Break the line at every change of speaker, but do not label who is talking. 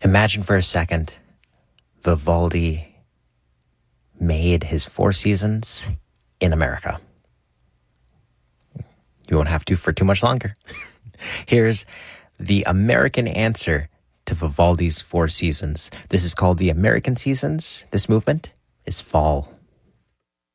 Imagine for a second Vivaldi made his Four Seasons in America. You won't have to for too much longer. Here's the American answer to Vivaldi's Four Seasons. This is called the American Seasons. This movement is fall.